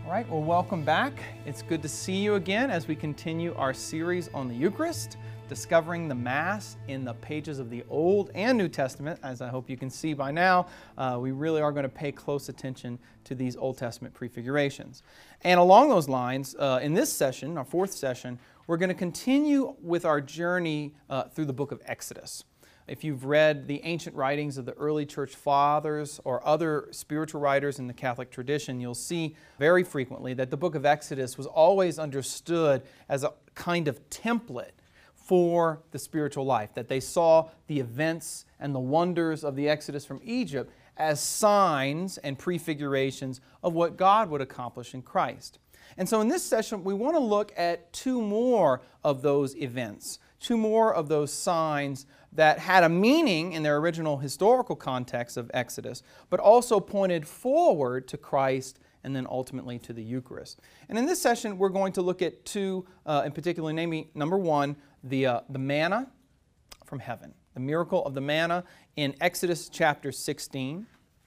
All right, well, welcome back. It's good to see you again as we continue our series on the Eucharist, discovering the Mass in the pages of the Old and New Testament. As I hope you can see by now, we really are going to pay close attention to these Old Testament prefigurations. And along those lines, in this session, our fourth session, we're going to continue with our journey through the book of Exodus. If you've read the ancient writings of the early church fathers or other spiritual writers in the Catholic tradition, you'll see very frequently that the book of Exodus was always understood as a kind of template for the spiritual life, that they saw the events and the wonders of the Exodus from Egypt as signs and prefigurations of what God would accomplish in Christ. And so in this session, we want to look at two more of those events, two more of those signs that had a meaning in their original historical context of Exodus, but also pointed forward to Christ and then ultimately to the Eucharist. And in this session, we're going to look at two, in particular, namely, number one, the manna from heaven, the miracle of the manna in Exodus chapter 16.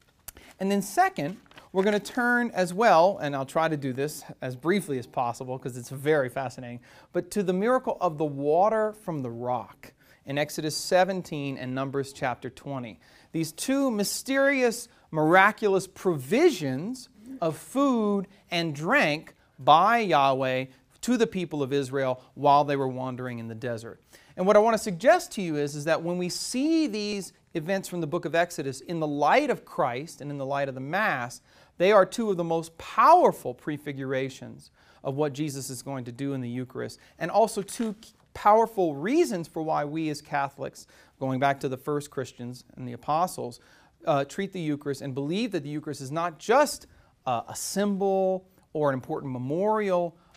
And then second, we're going to turn as well, and I'll try to do this as briefly as possible because it's very fascinating, but to the miracle of the water from the rock in Exodus 17 and Numbers chapter 20. These two mysterious, miraculous provisions of food and drink by Yahweh to the people of Israel while they were wandering in the desert. And what I want to suggest to you is that when we see these events from the book of Exodus in the light of Christ and in the light of the Mass, they are two of the most powerful prefigurations of what Jesus is going to do in the Eucharist, and also two powerful reasons for why we as Catholics, going back to the first Christians and the apostles, treat the Eucharist and believe that the Eucharist is not just a symbol or an important memorial